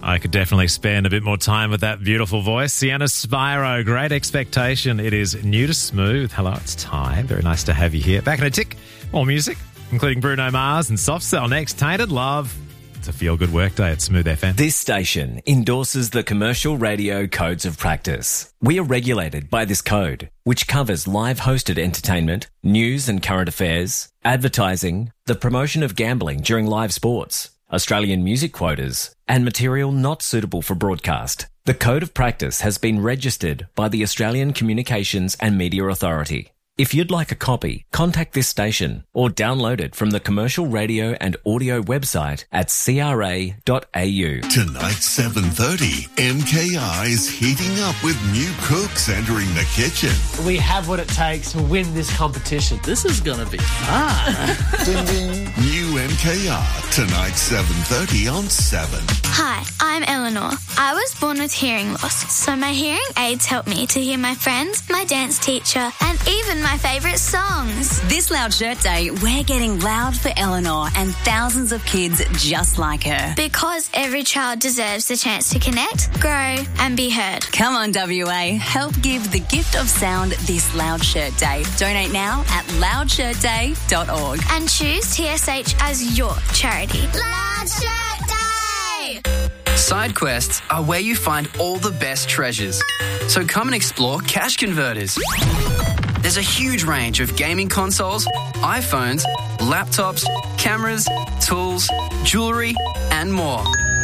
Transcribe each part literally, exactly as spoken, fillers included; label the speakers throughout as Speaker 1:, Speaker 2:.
Speaker 1: I could definitely spend a bit more time with that beautiful voice. Sienna Spiro, Great Expectation. It is new to Smooth. Hello, it's Ty. Very nice to have you here. Back in a tick, more music, including Bruno Mars and Soft Cell next. Tainted Love. It's a feel-good workday at Smooth F M.
Speaker 2: This station endorses the Commercial Radio Codes of Practice. We are regulated by this code, which covers live hosted entertainment, news and current affairs, advertising, the promotion of gambling during live sports, Australian music quotas, and material not suitable for broadcast. The Code of Practice has been registered by the Australian Communications and Media Authority. If you'd like a copy, contact this station or download it from the Commercial Radio and Audio website at c r a dot a u.
Speaker 3: Tonight, seven thirty, M K R is heating up with new cooks entering the kitchen.
Speaker 4: We have what it takes to win this competition. This is going to be fun.
Speaker 3: Ding, ding. New M K R, tonight, seven thirty on seven.
Speaker 5: Hi, I'm Eleanor. I was born with hearing loss, so my hearing aids help me to hear my friends, my dance teacher, and even my favourite songs.
Speaker 6: This Loud Shirt Day, we're getting loud for Eleanor and thousands of kids just like her.
Speaker 5: Because every child deserves the chance to connect, grow, and be heard.
Speaker 6: Come on, W A. Help give the gift of sound this Loud Shirt Day. Donate now at loud shirt day dot org.
Speaker 5: And choose T S H as your charity. Loud Shirt Day!
Speaker 7: Side quests are where you find all the best treasures. So come and explore Cash Converters. There's a huge range of gaming consoles, iPhones, laptops, cameras, tools, jewellery, and more.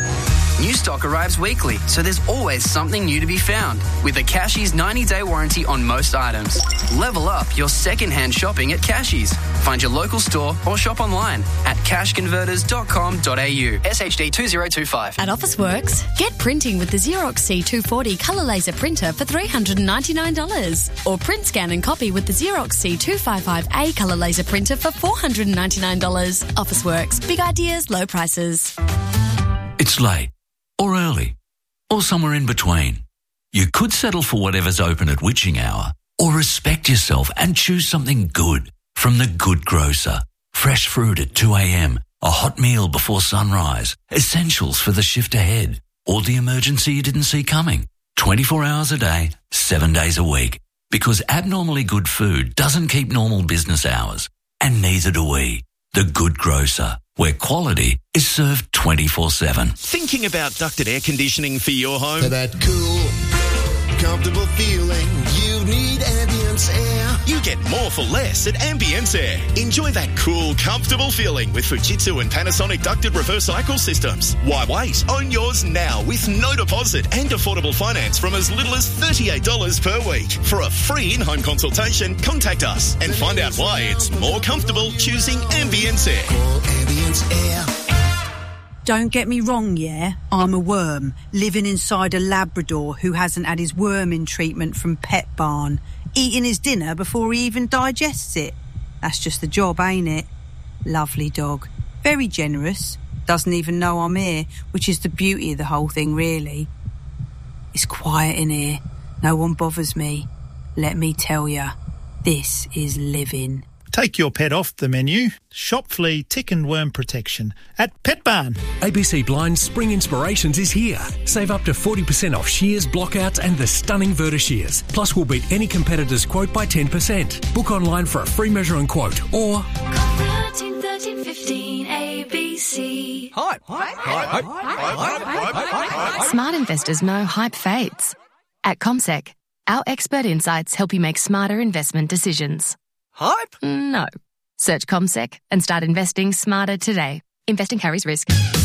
Speaker 7: New stock arrives weekly, so there's always something new to be found. With a Cashies ninety-day warranty on most items. Level up your second-hand shopping at Cashies. Find your local store or shop online at cash converters dot com dot a u. S H D two zero two five.
Speaker 8: At Officeworks, get printing with the Xerox C two forty colour laser printer for three hundred ninety-nine dollars. Or print, scan and copy with the Xerox C two fifty-five A colour laser printer for four hundred ninety-nine dollars. Officeworks, big ideas, low prices.
Speaker 9: It's late, or early, or somewhere in between. You could settle for whatever's open at witching hour, or respect yourself and choose something good from The Good Grocer. Fresh fruit at two a.m, a hot meal before sunrise, essentials for the shift ahead, or the emergency you didn't see coming. twenty-four hours a day, seven days a week. Because abnormally good food doesn't keep normal business hours, and neither do we. The Good Grocer, where quality is served twenty-four seven.
Speaker 10: Thinking about ducted air conditioning for your home?
Speaker 11: For that cool, comfortable feeling, you need Ambience Air.
Speaker 10: You get more for less at Ambience Air. Enjoy that cool, comfortable feeling with Fujitsu and Panasonic ducted reverse cycle systems. Why wait? Own yours now with no deposit and affordable finance from as little as thirty-eight dollars per week. For a free in-home consultation, contact us and find out why it's more comfortable choosing Ambience Air.
Speaker 11: Call Ambience Air.
Speaker 12: Don't get me wrong, yeah? I'm a worm, living inside a Labrador who hasn't had his worming treatment from Pet Barn, eating his dinner before he even digests it. That's just the job, ain't it? Lovely dog. Very generous. Doesn't even know I'm here, which is the beauty of the whole thing, really. It's quiet in here. No one bothers me. Let me tell ya, this is living.
Speaker 13: Take your pet off the menu. Shop flea, tick and worm protection at Pet Barn.
Speaker 14: A B C Blind's Spring Inspirations is here. Save up to forty percent off shears, blockouts and the stunning Verta shears. Plus we'll beat any competitor's quote by ten percent. Book online for a free measure and quote or...
Speaker 15: thirteen, thirteen, fifteen, A B C.
Speaker 16: Hype. Hype. Hype. Hype. Hype.
Speaker 17: Smart investors know hype fades. At CommSec, our expert insights help you make smarter investment decisions.
Speaker 16: Hype?
Speaker 17: No. Search CommSec and start investing smarter today. Investing carries risk.